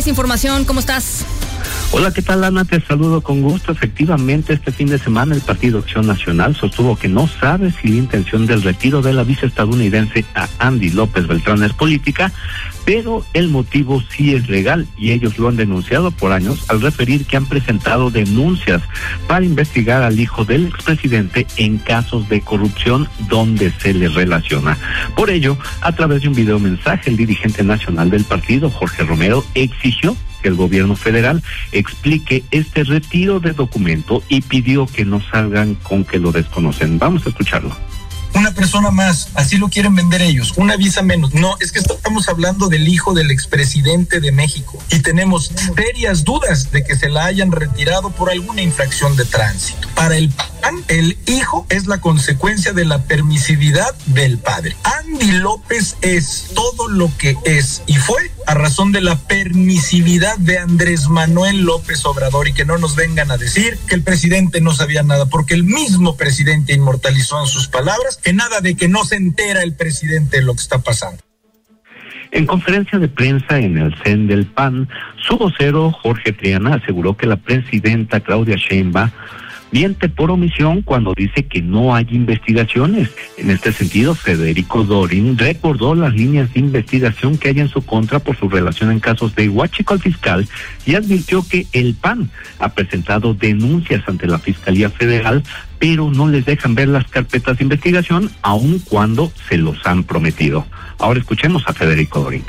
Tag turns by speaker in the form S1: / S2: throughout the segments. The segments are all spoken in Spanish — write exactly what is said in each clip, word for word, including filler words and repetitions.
S1: Información, ¿cómo estás?
S2: Hola, ¿qué tal, Ana? Te saludo con gusto. Efectivamente, este fin de semana el Partido Acción Nacional sostuvo que no sabe si la intención del retiro de la vice estadounidense a Andy López Beltrán es política, pero el motivo sí es legal y ellos lo han denunciado por años al referir que han presentado denuncias para investigar al hijo del expresidente en casos de corrupción donde se le relaciona. Por ello, a través de un video mensaje, el dirigente nacional del partido, Jorge Romero, exigió que el gobierno federal explique este retiro de documento y pidió que no salgan con que lo desconocen. Vamos a escucharlo.
S3: Una persona más, así lo quieren vender ellos, una visa menos. No, es que estamos hablando del hijo del expresidente de México y tenemos serias dudas de que se la hayan retirado por alguna infracción de tránsito. Para el P A N, el hijo es la consecuencia de la permisividad del padre. Andy López es todo lo que es y fue a razón de la permisividad de Andrés Manuel López Obrador, y que no nos vengan a decir que el presidente no sabía nada, porque el mismo presidente inmortalizó en sus palabras que nada de que no se entera el presidente de lo que está pasando.
S2: En conferencia de prensa en el C E N del P A N, su vocero Jorge Triana aseguró que la presidenta Claudia Sheinbaum miente por omisión cuando dice que no hay investigaciones. En este sentido, Federico Dorin recordó las líneas de investigación que hay en su contra por su relación en casos de huachicoleo fiscal y advirtió que el P A N ha presentado denuncias ante la Fiscalía Federal, pero no les dejan ver las carpetas de investigación aun cuando se los han prometido. Ahora escuchemos a Federico Dorin.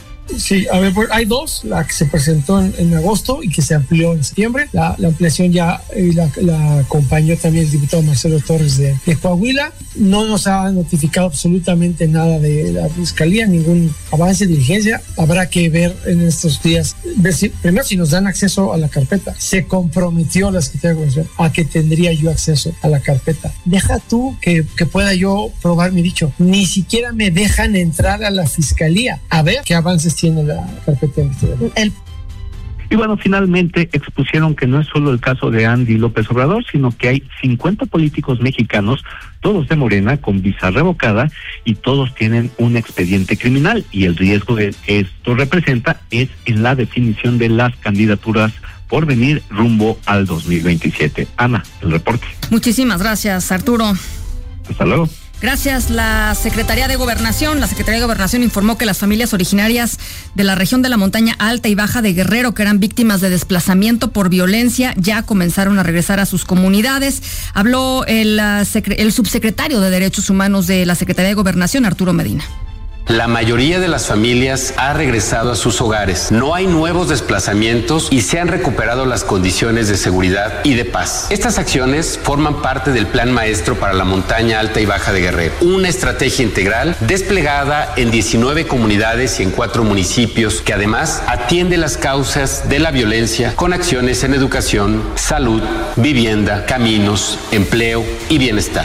S4: Sí, a ver, pues hay dos, la que se presentó en, en agosto y que se amplió en septiembre. La, la ampliación ya eh, la, la acompañó también el diputado Marcelo Torres de, de Coahuila. No nos ha notificado absolutamente nada de la Fiscalía, ningún avance de diligencia. Habrá que ver en estos días, ver si, primero si nos dan acceso a la carpeta. Se comprometió la Secretaría de Gobernación a que tendría yo acceso a la carpeta. Deja tú que, que pueda yo probar mi dicho. Ni siquiera me dejan entrar a la Fiscalía a ver qué avances tiene la carpeta de investigación. El...
S2: Y bueno, finalmente expusieron que no es solo el caso de Andy López Obrador, sino que hay cincuenta políticos mexicanos, todos de Morena, con visa revocada, y todos tienen un expediente criminal, y el riesgo que esto representa es en la definición de las candidaturas por venir rumbo al dos mil veintisiete. Ana, el reporte.
S1: Muchísimas gracias, Arturo.
S2: Hasta luego.
S1: Gracias. La Secretaría de Gobernación, la Secretaría de Gobernación informó que las familias originarias de la región de la montaña alta y baja de Guerrero, que eran víctimas de desplazamiento por violencia, ya comenzaron a regresar a sus comunidades. Habló el, el subsecretario de Derechos Humanos de la Secretaría de Gobernación, Arturo Medina.
S5: La mayoría de las familias ha regresado a sus hogares. No hay nuevos desplazamientos y se han recuperado las condiciones de seguridad y de paz. Estas acciones forman parte del Plan Maestro para la Montaña Alta y Baja de Guerrero, una estrategia integral desplegada en diecinueve comunidades y en cuatro municipios, que además atiende las causas de la violencia con acciones en educación, salud, vivienda, caminos, empleo y bienestar.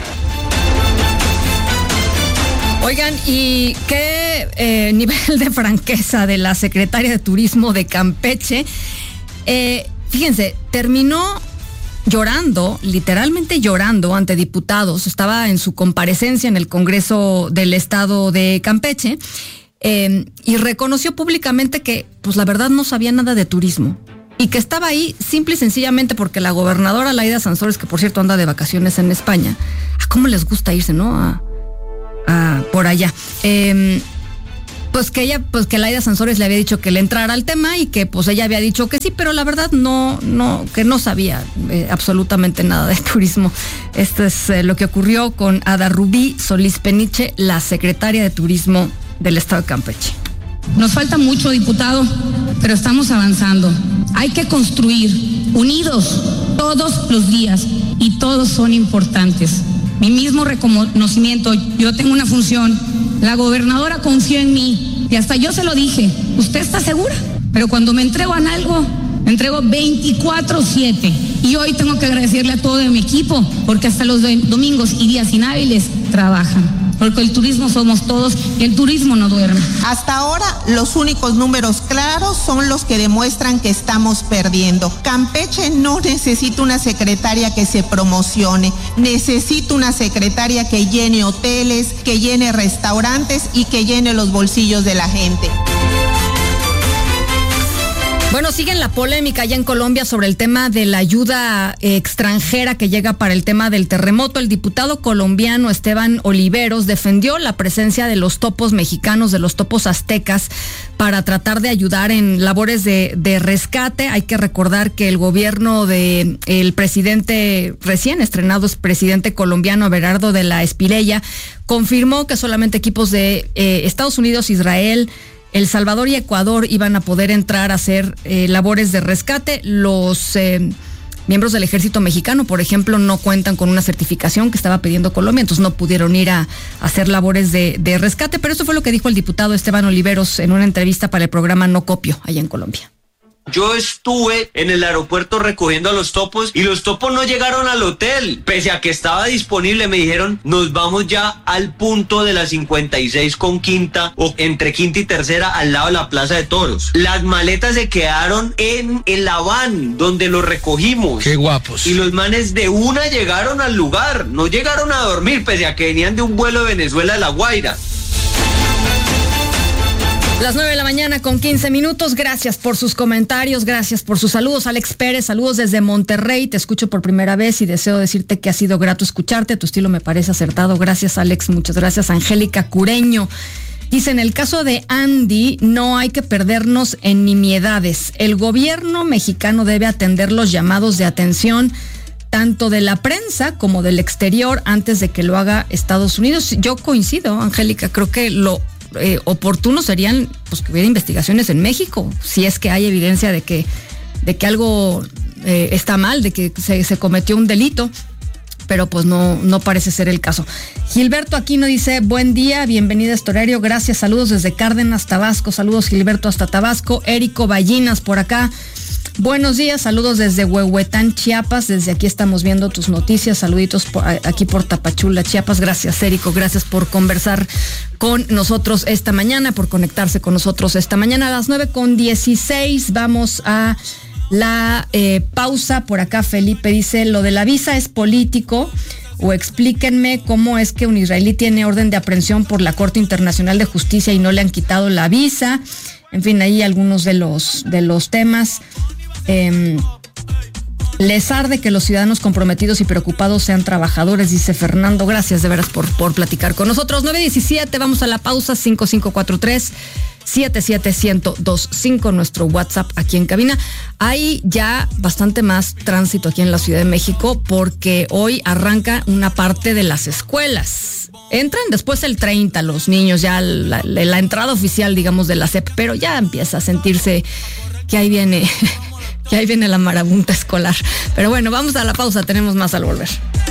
S1: Oigan, ¿y qué eh, nivel de franqueza de la secretaria de Turismo de Campeche? Eh, fíjense, terminó llorando, literalmente llorando ante diputados. Estaba en su comparecencia en el Congreso del Estado de Campeche eh, y reconoció públicamente que, pues la verdad, no sabía nada de turismo. Y que estaba ahí simple y sencillamente porque la gobernadora Laida Sansores, que por cierto anda de vacaciones en España, ¿a cómo les gusta irse, no? A... Ah, por allá. Eh, pues que ella, pues que Laida Sansores le había dicho que le entrara al tema y que pues ella había dicho que sí, pero la verdad no, no, que no sabía eh, absolutamente nada de turismo. Esto es eh, lo que ocurrió con Ada Rubí Solís Peniche, la secretaria de Turismo del Estado de Campeche.
S6: Nos falta mucho, diputado, pero estamos avanzando. Hay que construir, unidos, todos los días, y todos son importantes. Mi mismo reconocimiento, yo tengo una función, la gobernadora confió en mí y hasta yo se lo dije, ¿usted está segura? Pero cuando me entrego en algo, me entrego veinticuatro siete y hoy tengo que agradecerle a todo mi equipo porque hasta los domingos y días inhábiles trabajan. Porque el turismo somos todos y el turismo no duerme.
S7: Hasta ahora los únicos números claros son los que demuestran que estamos perdiendo. Campeche no necesita una secretaria que se promocione, necesita una secretaria que llene hoteles, que llene restaurantes y que llene los bolsillos de la gente.
S1: Bueno, sigue la polémica allá en Colombia sobre el tema de la ayuda eh, extranjera que llega para el tema del terremoto. El diputado colombiano Esteban Oliveros defendió la presencia de los topos mexicanos, de los topos aztecas, para tratar de ayudar en labores de, de rescate. Hay que recordar que el gobierno de el presidente recién estrenado, es presidente colombiano Abelardo de la Espriella, confirmó que solamente equipos de eh, Estados Unidos, Israel, El Salvador y Ecuador iban a poder entrar a hacer eh, labores de rescate. Los eh, miembros del ejército mexicano, por ejemplo, no cuentan con una certificación que estaba pidiendo Colombia, entonces no pudieron ir a, a hacer labores de, de rescate. Pero eso fue lo que dijo el diputado Esteban Oliveros en una entrevista para el programa No Copio, allá en Colombia.
S8: Yo estuve en el aeropuerto recogiendo a los topos y los topos no llegaron al hotel. Pese a que estaba disponible, me dijeron, nos vamos ya al punto de la cincuenta y seis con Quinta, o entre Quinta y Tercera, al lado de la Plaza de Toros. Las maletas se quedaron en el van donde los recogimos.
S9: ¡Qué guapos!
S8: Y los manes de una llegaron al lugar, no llegaron a dormir, pese a que venían de un vuelo de Venezuela a La Guaira.
S1: Las nueve de la mañana con quince minutos. Gracias por sus comentarios, gracias por sus saludos. Alex Pérez, saludos desde Monterrey. Te escucho por primera vez y deseo decirte que ha sido grato escucharte. Tu estilo me parece acertado. Gracias, Alex. Muchas gracias. Angélica Cureño dice, en el caso de Andy, no hay que perdernos en nimiedades. El gobierno mexicano debe atender los llamados de atención tanto de la prensa como del exterior antes de que lo haga Estados Unidos. Yo coincido, Angélica, creo que lo Eh, oportuno serían pues que hubiera investigaciones en México, si es que hay evidencia de que de que algo eh, está mal, de que se, se cometió un delito, pero pues no, no parece ser el caso. Gilberto Aquino dice, buen día, bienvenida a este horario, gracias, saludos desde Cárdenas, Tabasco, saludos Gilberto hasta Tabasco. Érico Ballinas por acá, buenos días, saludos desde Huehuetán, Chiapas, desde aquí estamos viendo tus noticias, saluditos por, aquí por Tapachula, Chiapas. Gracias, Érico, gracias por conversar con nosotros esta mañana, por conectarse con nosotros esta mañana. A las nueve con dieciséis vamos a la eh, pausa. Por acá Felipe dice, lo de la visa es político, o explíquenme cómo es que un israelí tiene orden de aprehensión por la Corte Internacional de Justicia y no le han quitado la visa. En fin, ahí algunos de los, de los temas. Eh, les arde que los ciudadanos comprometidos y preocupados sean trabajadores, dice Fernando. Gracias de veras por, por platicar con nosotros. nueve diecisiete, vamos a la pausa. Cinco cinco cuatro tres siete siete uno cero dos cinco, nuestro WhatsApp aquí en cabina. Hay ya bastante más tránsito aquí en la Ciudad de México porque hoy arranca una parte de las escuelas. Entran después el treinta los niños, ya la, la, la entrada oficial, digamos, de la S E P, pero ya empieza a sentirse que ahí viene, que ahí viene la marabunta escolar. Pero bueno, vamos a la pausa, tenemos más al volver.